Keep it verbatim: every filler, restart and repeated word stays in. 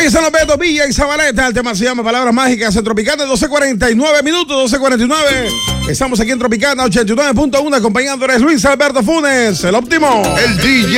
Ahí están los Betos, Villa y Zabaleta. El tema se llama Palabras Mágicas en Tropicana, doce cuarenta y nueve minutos, doce cuarenta y nueve. Estamos aquí en Tropicana ochenta y nueve punto uno, acompañándoles Luis Alberto Funes, el óptimo. El D J